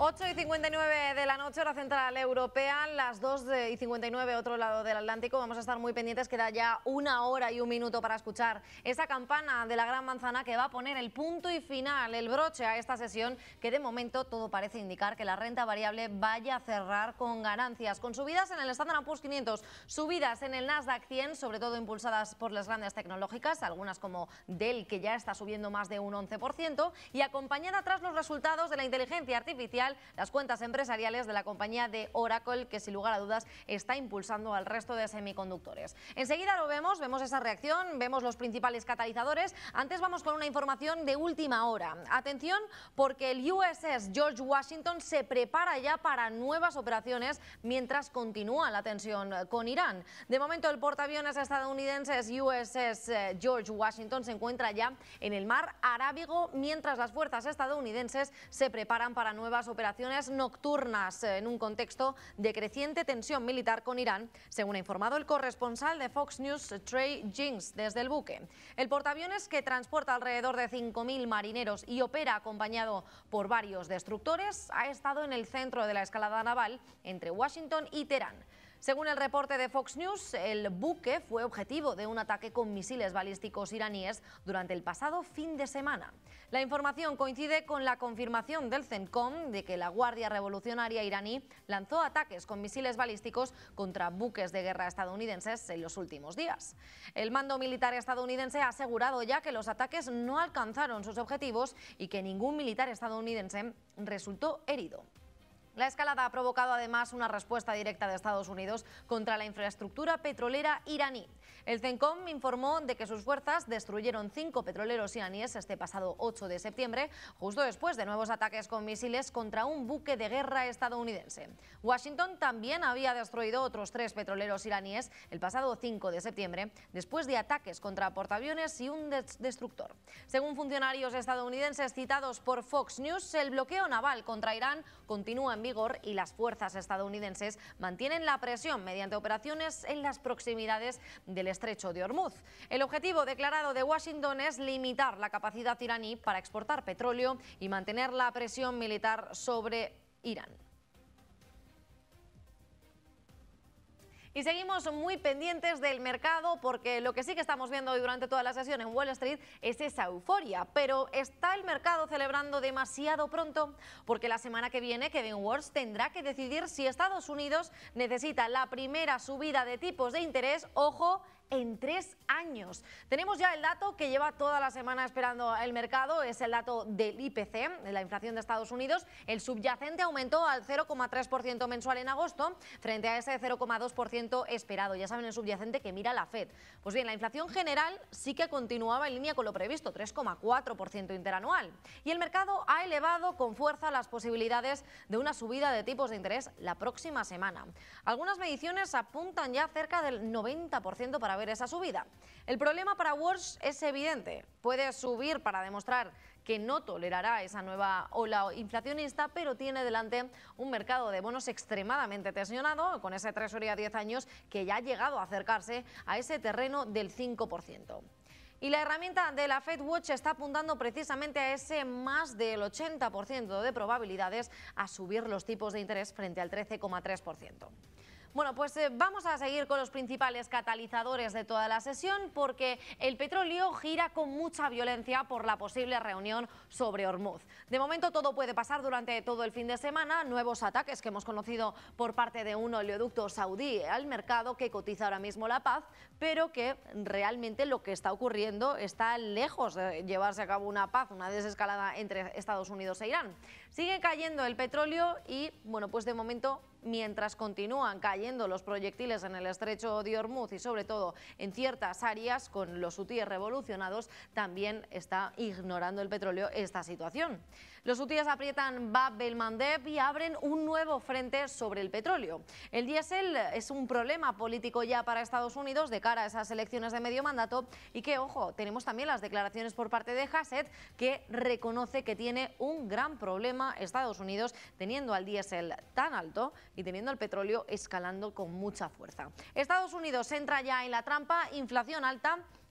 8:59 de la noche, hora central europea, las 2:59 otro lado del Atlántico. Vamos a estar muy pendientes, queda ya 1 hora y 1 minuto para escuchar esa campana de la Gran Manzana que va a poner el punto y final, el broche a esta sesión, que de momento todo parece indicar que la renta variable vaya a cerrar con ganancias, con subidas en el Standard & Poor's 500, subidas en el Nasdaq 100, sobre todo impulsadas por las grandes tecnológicas, algunas como Dell, que ya está subiendo más de un 11%, y acompañada tras los resultados de la inteligencia artificial, las cuentas empresariales de la compañía de Oracle, que sin lugar a dudas está impulsando al resto de semiconductores. Enseguida lo vemos esa reacción, vemos los principales catalizadores. Antes vamos con una información de última hora. Atención, porque el USS George Washington se prepara ya para nuevas operaciones mientras continúa la tensión con Irán. De momento, el portaaviones estadounidense USS George Washington se encuentra ya en el mar Arábigo, mientras las fuerzas estadounidenses se preparan para nuevas operaciones nocturnas en un contexto de creciente tensión militar con Irán, según ha informado el corresponsal de Fox News, Trey Jinks, desde el buque. El portaaviones, que transporta alrededor de 5.000 marineros y opera acompañado por varios destructores, ha estado en el centro de la escalada naval entre Washington y Teherán. Según el reporte de Fox News, el buque fue objetivo de un ataque con misiles balísticos iraníes durante el pasado fin de semana. La información coincide con la confirmación del CENTCOM de que la Guardia Revolucionaria iraní lanzó ataques con misiles balísticos contra buques de guerra estadounidenses en los últimos días. El mando militar estadounidense ha asegurado ya que los ataques no alcanzaron sus objetivos y que ningún militar estadounidense resultó herido. La escalada ha provocado además una respuesta directa de Estados Unidos contra la infraestructura petrolera iraní. El CENTCOM informó de que sus fuerzas destruyeron 5 petroleros iraníes este pasado 8 de septiembre, justo después de nuevos ataques con misiles contra un buque de guerra estadounidense. Washington también había destruido otros 3 petroleros iraníes el pasado 5 de septiembre, después de ataques contra portaaviones y un destructor. Según funcionarios estadounidenses citados por Fox News, el bloqueo naval contra Irán continúa en vigor y las fuerzas estadounidenses mantienen la presión mediante operaciones en las proximidades del estrecho de Hormuz. El objetivo declarado de Washington es limitar la capacidad iraní para exportar petróleo y mantener la presión militar sobre Irán. Y seguimos muy pendientes del mercado, porque lo que sí que estamos viendo hoy durante toda la sesión en Wall Street es esa euforia. Pero ¿está el mercado celebrando demasiado pronto? Porque la semana que viene Kevin Warsh tendrá que decidir si Estados Unidos necesita la primera subida de tipos de interés, ojo, en 3 años. Tenemos ya el dato que lleva toda la semana esperando el mercado, es el dato del IPC, de la inflación de Estados Unidos. El subyacente aumentó al 0,3% mensual en agosto, frente a ese 0,2% esperado. Ya saben, el subyacente que mira la FED. Pues bien, la inflación general sí que continuaba en línea con lo previsto, 3,4% interanual. Y el mercado ha elevado con fuerza las posibilidades de una subida de tipos de interés la próxima semana. Algunas mediciones apuntan ya cerca del 90% para ver esa subida. El problema para Warsh es evidente. Puede subir para demostrar que no tolerará esa nueva ola inflacionista, pero tiene delante un mercado de bonos extremadamente tensionado, con ese Treasury a 10 años que ya ha llegado a acercarse a ese terreno del 5%. Y la herramienta de la FedWatch está apuntando precisamente a ese más del 80% de probabilidades a subir los tipos de interés frente al 13,3%. Bueno, pues vamos a seguir con los principales catalizadores de toda la sesión, porque el petróleo gira con mucha violencia por la posible reunión sobre Hormuz. De momento todo puede pasar durante todo el fin de semana, nuevos ataques que hemos conocido por parte de un oleoducto saudí al mercado que cotiza ahora mismo la paz, pero que realmente lo que está ocurriendo está lejos de llevarse a cabo una paz, una desescalada entre Estados Unidos e Irán. Sigue cayendo el petróleo y, bueno, pues de momento, mientras continúan cayendo los proyectiles en el estrecho de Hormuz y sobre todo en ciertas áreas con los hutíes revolucionados, también está ignorando el petróleo esta situación. Los hutíes aprietan Bab el-Mandeb y abren un nuevo frente sobre el petróleo. El diésel es un problema político ya para Estados Unidos de cara a esas elecciones de medio mandato, y que, ojo, tenemos también las declaraciones por parte de Hassett, que reconoce que tiene un gran problema Estados Unidos teniendo al diésel tan alto y teniendo el petróleo escalando con mucha fuerza. Estados Unidos entra ya en la trampa, inflación alta